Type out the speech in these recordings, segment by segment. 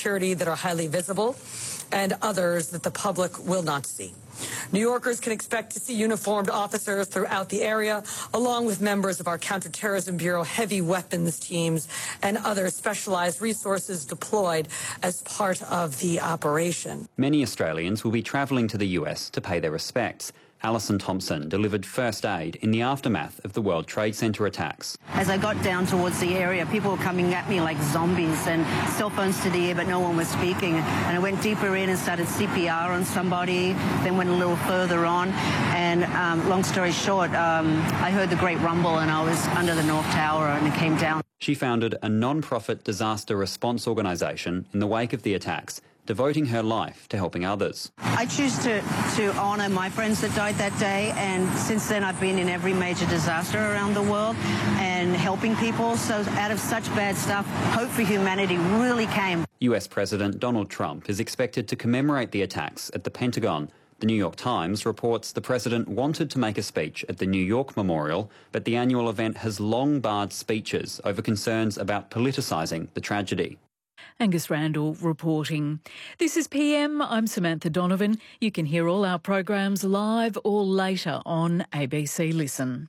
security that are highly visible and others that the public will not see. New Yorkers can expect to see uniformed officers throughout the area, along with members of our Counterterrorism Bureau heavy weapons teams and other specialized resources deployed as part of the operation. Many Australians will be travelling to the US to pay their respects. Alison Thompson delivered first aid in the aftermath of the World Trade Center attacks. As I got down towards the area, people were coming at me like zombies and cell phones to the ear, but no one was speaking. And I went deeper in and started CPR on somebody, then went a little further on. And long story short, I heard the great rumble and I was under the North Tower and it came down. She founded a non-profit disaster response organisation in the wake of the attacks, devoting her life to helping others. I choose to honour my friends that died that day, and since then I've been in every major disaster around the world and helping people. So out of such bad stuff, hope for humanity really came. US President Donald Trump is expected to commemorate the attacks at the Pentagon. The New York Times reports the president wanted to make a speech at the New York Memorial, but the annual event has long barred speeches over concerns about politicising the tragedy. Angus Randall reporting. This is PM. I'm Samantha Donovan. You can hear all our programs live or later on ABC Listen.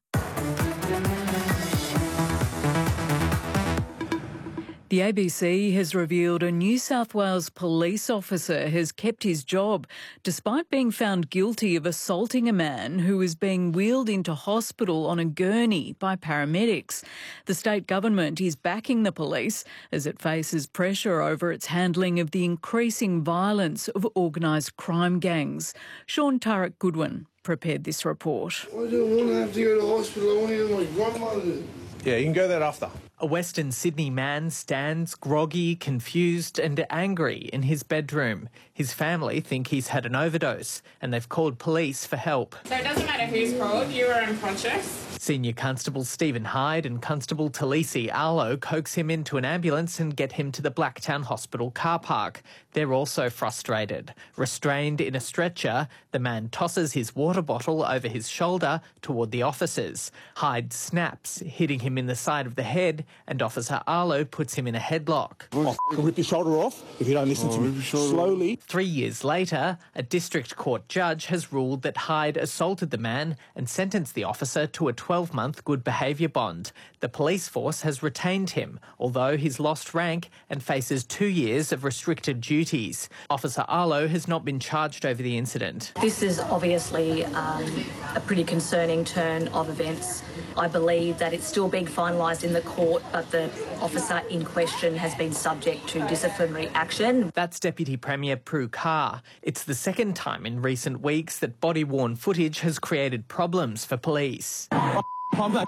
The ABC has revealed a New South Wales police officer has kept his job despite being found guilty of assaulting a man who was being wheeled into hospital on a gurney by paramedics. The state government is backing the police as it faces pressure over its handling of the increasing violence of organised crime gangs. Sean Turek Goodwin prepared this report. I don't want to have to go to hospital. I want to go to my grandmother. Yeah, you can go there after. A Western Sydney man stands groggy, confused and angry in his bedroom. His family think he's had an overdose and they've called police for help. So it doesn't matter who's called, you were unconscious. Senior Constable Stephen Hyde and Constable Talisi Arlo coax him into an ambulance and get him to the Blacktown Hospital car park. They're also frustrated. Restrained in a stretcher, the man tosses his water bottle over his shoulder toward the officers. Hyde snaps, hitting him in the side of the head, and Officer Arlo puts him in a headlock. I'll rip your shoulder off if you don't listen to me. Slowly. 3 years later, a district court judge has ruled that Hyde assaulted the man and sentenced the officer to a 12-month good behaviour bond. The police force has retained him, although he's lost rank and faces 2 years of restricted duties. Officer Arlo has not been charged over the incident. This is obviously a pretty concerning turn of events. I believe that it's still being finalised in the court, but the officer in question has been subject to disciplinary action. That's Deputy Premier Prue Carr. It's the second time in recent weeks that body-worn footage has created problems for police. I'm not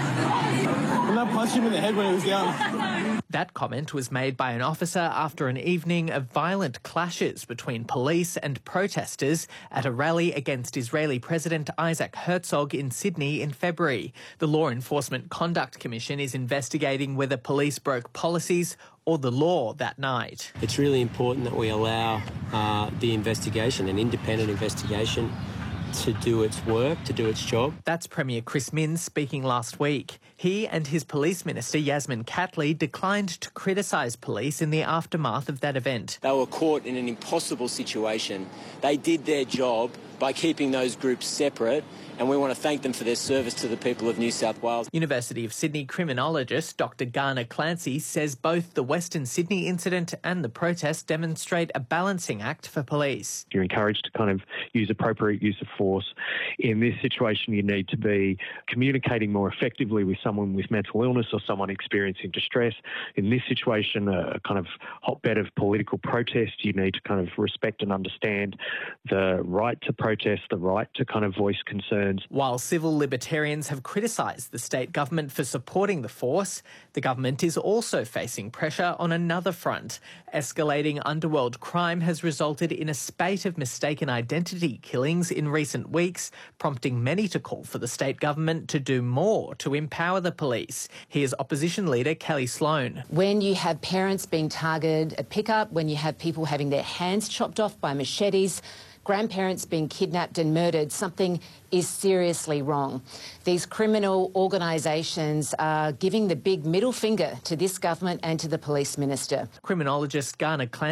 punched him in the head when he was down. That comment was made by an officer after an evening of violent clashes between police and protesters at a rally against Israeli President Isaac Herzog in Sydney in February. The Law Enforcement Conduct Commission is investigating whether police broke policies or the law that night. It's really important that we allow the investigation, an independent investigation, to do its work, to do its job. That's Premier Chris Minns speaking last week. He and his Police Minister Yasmin Catley declined to criticise police in the aftermath of that event. They were caught in an impossible situation. They did their job by keeping those groups separate, and we want to thank them for their service to the people of New South Wales. University of Sydney criminologist Dr Garner Clancy says both the Western Sydney incident and the protest demonstrate a balancing act for police. You're encouraged to kind of use appropriate use of force. In this situation, you need to be communicating more effectively with someone with mental illness or someone experiencing distress. In this situation, a kind of hotbed of political protest, you need to kind of respect and understand the right to protest, the right to kind of voice concerns. While civil libertarians have criticised the state government for supporting the force, the government is also facing pressure on another front. Escalating underworld crime has resulted in a spate of mistaken identity killings in recent weeks, prompting many to call for the state government to do more to empower the police. Here's opposition leader Kelly Sloan. When you have parents being targeted at pickup, when you have people having their hands chopped off by machetes, grandparents being kidnapped and murdered, something is seriously wrong. These criminal organisations are giving the big middle finger to this government and to the police minister. Criminologist Garner Clancy